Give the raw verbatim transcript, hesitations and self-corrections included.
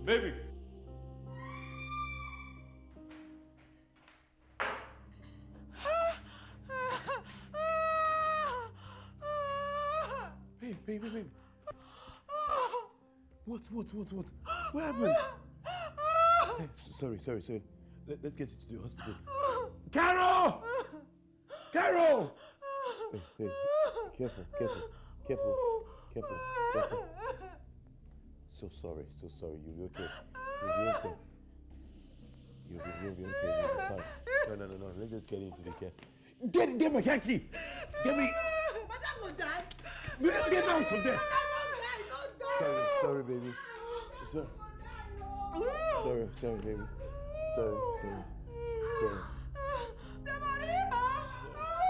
Baby! Babe, baby, baby. What, what, what, what? What happened? Hey, sorry, sorry, sorry. Let, let's get you to the hospital. Carol! Carol! Hey, hey, careful, careful, careful, careful, careful. So sorry, so sorry. You'll be okay. You'll be okay. You'll be, you'll be okay. You'll be fine. No, no, no, no. Let's just get into the care. Get, get my car key. Get me. Madam will die. Get, get out from there. Madam will die. Sorry, sorry, baby. Sorry. Sorry, sorry, baby. Sorry, sorry, sorry.